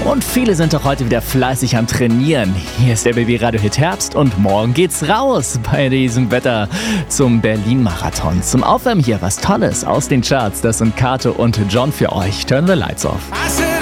Und viele sind doch heute wieder fleißig am Trainieren. Hier ist der Baby-Radio-Hit Herbst und morgen geht's raus bei diesem Wetter zum Berlin-Marathon. Zum Aufwärmen hier was Tolles aus den Charts. Das sind Kato und John für euch. Turn the Lights Off.